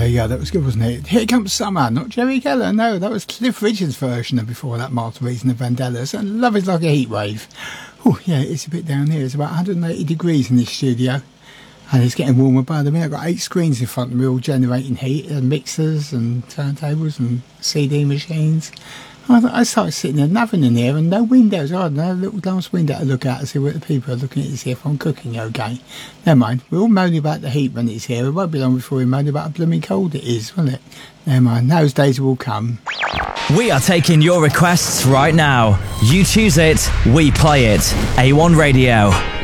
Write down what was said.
There you go, that was good, wasn't it? Here Comes Summer, not Jerry Keller, no, that was Cliff Richard's version of Before That, Martyrs and the Vandellas, and Love Is Like a Heat Wave. Oh, yeah, it's a bit down here, it's about 180 degrees in this studio, and it's getting warmer by the minute. I've got 8 screens in front of me, all generating heat, and mixers and turntables and CD machines. I started sitting there, nothing in here, and no windows. I had no little glass window to look out to see what the people are looking at to see if I'm cooking okay. Never mind, we're all moaning about the heat when it's here. It won't be long before we moan about how blooming cold it is, will it? Never mind, those days will come. We are taking your requests right now. You choose it, we play it. A1 Radio.